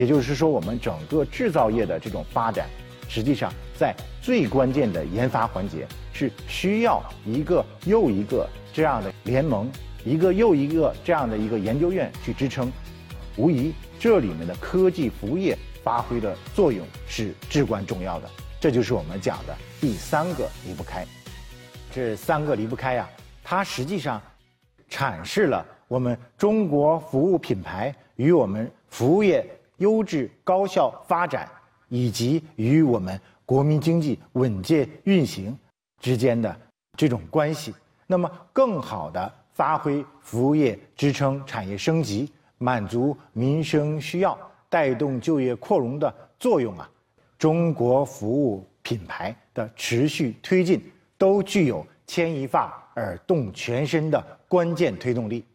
也就是说，我们整个制造业的这种发展，实际上在最关键的研发环节是需要一个又一个这样的联盟，一个又一个这样的一个研究院去支撑。无疑，这里面的科技服务业发挥的作用是至关重要的。这就是我们讲的第三个离不开。这三个离不开它实际上阐释了我们中国服务品牌与我们服务业优质高效发展，以及与我们国民经济稳健运行之间的这种关系。那么，更好地发挥服务业支撑产业升级、满足民生需要、带动就业扩容的作用中国服务品牌的持续推进，都具有牵一发而动全身的关键推动力。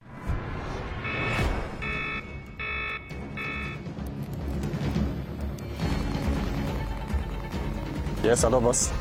Yes, hello, boss.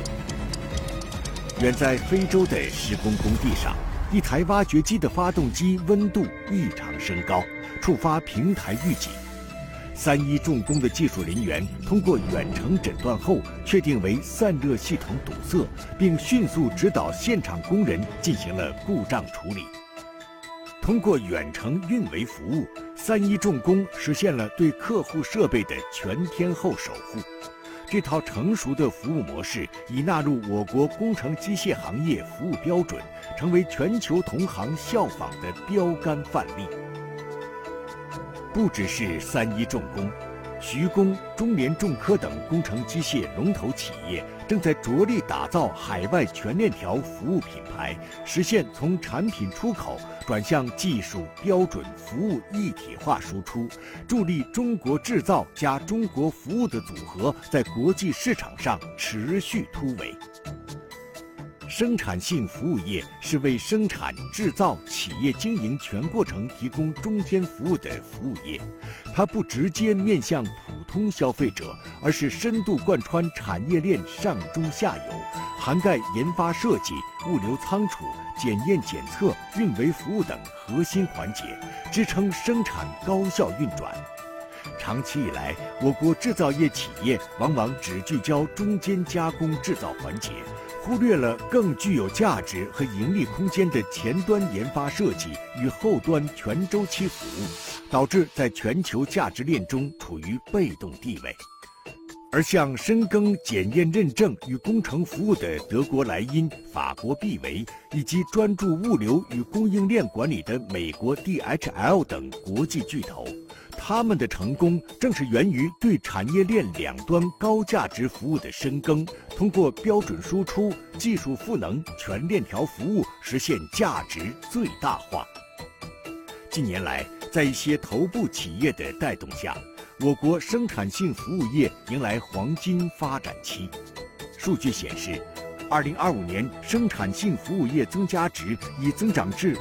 远在非洲的施工工地上，一台挖掘机的发动机温度异常升高，触发平台预警。31重工的技术人员通过远程诊断后，确定为散热系统堵塞，并迅速指导现场工人进行了故障处理。通过远程运维服务，31重工实现了对客户设备的全天候守护。这套成熟的服务模式已纳入我国工程机械行业服务标准，成为全球同行效仿的标杆范例。不只是31重工，徐工、中联重科等工程机械龙头企业正在着力打造海外全链条服务品牌，实现从产品出口转向技术标准服务一体化输出，助力中国制造加中国服务的组合在国际市场上持续突围。生产性服务业是为生产、制造、企业经营全过程提供中间服务的服务业，它不直接面向普通消费者，而是深度贯穿产业链上中下游，涵盖研发设计、物流仓储、检验检测、运维服务等核心环节，支撑生产高效运转。长期以来，我国制造业企业往往只聚焦中间加工制造环节，忽略了更具有价值和盈利空间的前端研发设计与后端全周期服务，导致在全球价值链中处于被动地位。而像深耕检验认证与工程服务的德国莱茵、法国毕维，以及专注物流与供应链管理的美国 DHL 等国际巨头，他们的成功正是源于对产业链两端高价值服务的深耕，通过标准输出、技术赋能、全链条服务，实现价值最大化。近年来，在一些头部企业的带动下，我国生产性服务业迎来黄金发展期。数据显示，2025年生产性服务业增加值已增长至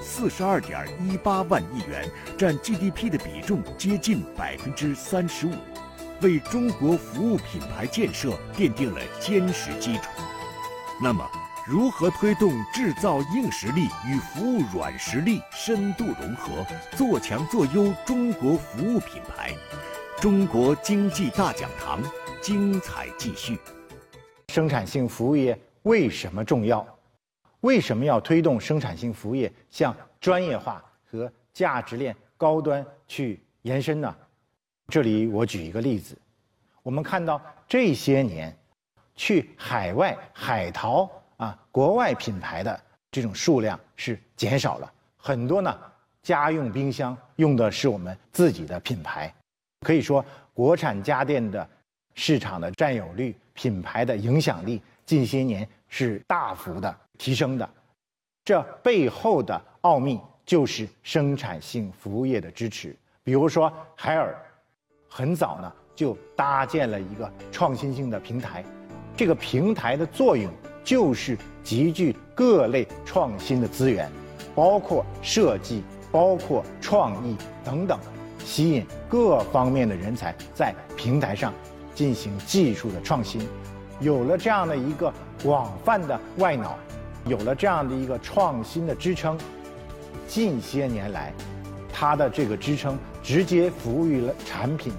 42.18万亿元，占 GDP 的比重接近35%，为中国服务品牌建设奠定了坚实基础。那么，如何推动制造硬实力与服务软实力深度融合，做强做优中国服务品牌？中国经济大讲堂精彩继续。 生产性服务业为什么重要？为什么要推动生产性服务业向专业化和价值链高端去延伸呢？这里我举一个例子，我们看到这些年去海外海淘国外品牌的这种数量是减少了很多呢。家用冰箱用的是我们自己的品牌，可以说国产家电的市场的占有率、品牌的影响力近些年是大幅的提升的。这背后的奥秘就是生产性服务业的支持。比如说海尔很早呢就搭建了一个创新性的平台，这个平台的作用就是集聚各类创新的资源，包括设计、包括创意等等，吸引各方面的人才在平台上进行技术的创新。有了这样的一个广泛的外脑，有了这样的一个创新的支撑，近些年来它的这个支撑直接服务于了产品